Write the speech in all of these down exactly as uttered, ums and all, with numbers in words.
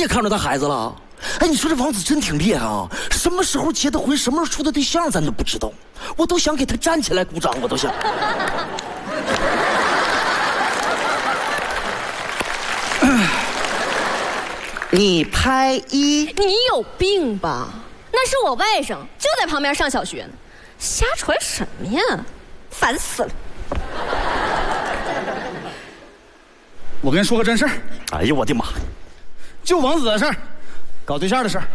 也看着他孩子了。哎，你说这王子真挺厉害啊！什么时候结的婚，什么时候处的对象，咱都不知道。我都想给他站起来鼓掌，我都想。你拍一， 你有病吧？那是我外甥，就在旁边上小学呢，瞎传什么呀？烦死了！ 我跟你说个真事儿。 哎呦我的妈！ 就王子的事儿，搞对象的事儿。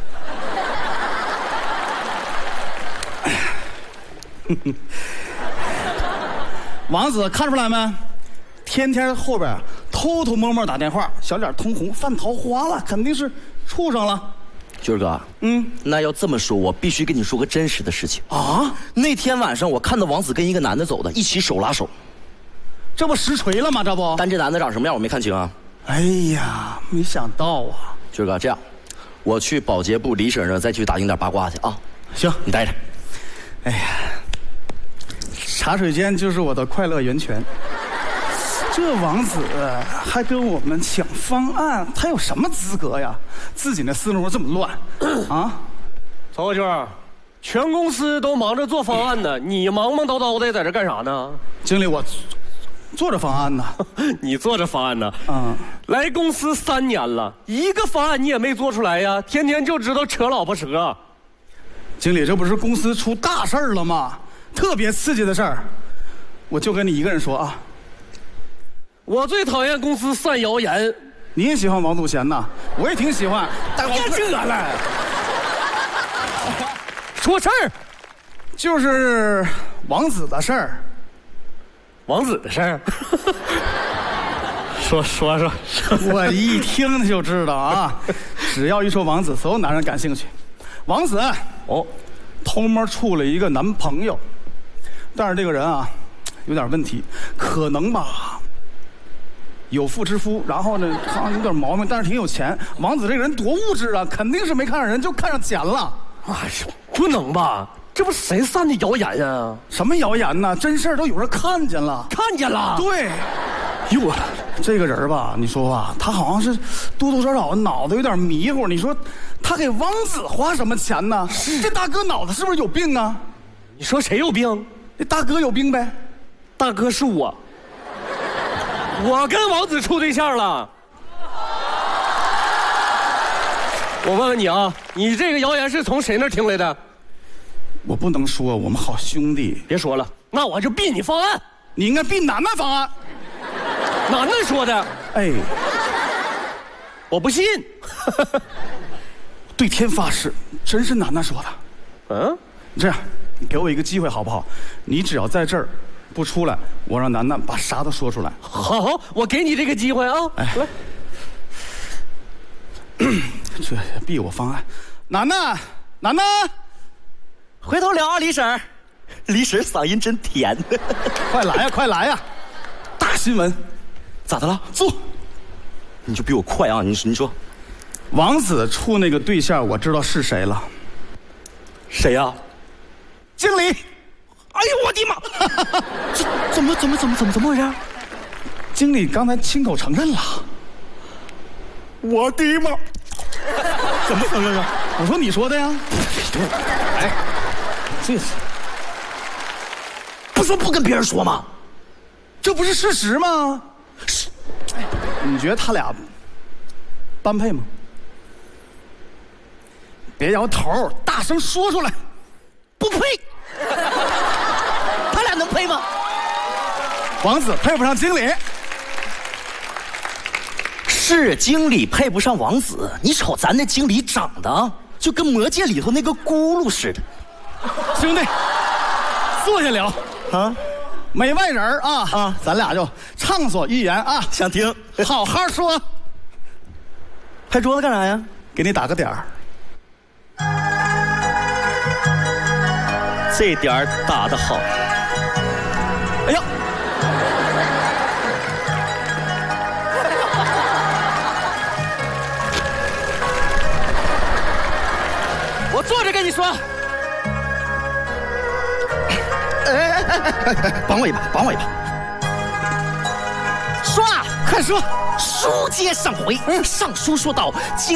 王子看出来没？天天后边偷偷摸摸打电话，小脸通红，犯桃花了，肯定是处上了。 军儿哥，嗯，那要这么说，我必须跟你说个真实的事情啊。那天晚上我看到王子跟一个男的走的，一起手拉手， 这不实锤了吗？这不， 但这男的长什么样我没看清啊。 哎呀，没想到啊！ 军儿哥，这样，我去保洁部李婶那再去打听点八卦去啊。 行， 你待着。 哎呀，茶水间就是我的快乐源泉。这王子还跟我们抢方案，他有什么资格呀？自己那思路这么乱啊！ 曹国军，全公司都忙着做方案呢，你忙忙叨叨的在这干啥呢？ 经理，我做着方案呢。 你做着方案呢？ 嗯， 来公司三年了，一个方案你也没做出来呀，天天就知道扯老婆舌。 经理，这不是公司出大事儿了吗？特别刺激的事儿，我就跟你一个人说啊。 我最讨厌公司散谣言。 你也喜欢王祖贤呐？我也挺喜欢。 别这了，说事儿， 就是王子的事儿。 王子的事儿，说说说。 我一听就知道啊，只要一说王子，所有男人感兴趣。王子哦，偷摸处了一个男朋友，但是这个人啊，有点问题，可能吧。有妇之夫，然后呢，好像有点毛病，但是挺有钱。王子这个人多物质啊，肯定是没看上人，就看上钱了。 哎呀，不能吧？这不谁散的谣言呀？ 什么谣言呢？真事儿都有人看见了。 看见了？ 对。 哟， 这个人吧，你说吧，他好像是多多少少脑子有点迷糊。你说他给王子花什么钱呢？这大哥脑子是不是有病啊？ 你说谁有病？ 这大哥有病呗？ 大哥是我。我跟王子处对象了。我问问你啊，你这个谣言是从谁那儿听来的？ 我不能说，我们好兄弟。 别说了，那我就毙你方案。 你应该毙楠楠方案。 楠楠说的。 哎， 我不信。 对天发誓，真是楠楠说的。 嗯， 这样，你给我一个机会好不好？你只要在这儿不出来，我让楠楠把啥都说出来。 好，我给你这个机会啊！哎，来， 这逼我方案。楠楠，楠楠， 回头聊啊，李婶。李婶嗓音真甜。 快来呀，快来呀！大新闻， 咋的了？ 坐。 你就比我快啊！你你说， 王子处那个对象，我知道是谁了。 谁呀、啊？ 经理。 哎呦我的妈！这怎么怎么怎么怎么怎么回事？ 经理刚才亲口承认了。 我的妈！怎么承认啊？ 我说你说的呀。 哎，这是不说不跟别人说吗？ 这不是事实吗？是。你觉得他俩般配吗？别摇头，大声说出来。 不配。他俩能配吗？ 王子配不上经理。 是经理配不上王子。你瞅咱那经理长得就跟魔戒里头那个咕噜似的。 兄弟，坐下聊啊， 没外人啊啊， 咱俩就畅所欲言啊， 想听好好说。 拍桌子干啥呀？ 给你打个点儿。 这点儿打得好。哎呀， 我坐着跟你说。 哎哎哎哎哎，绑我一把，绑我一把。说啊， 快说。 书接上回，嗯，上书说到。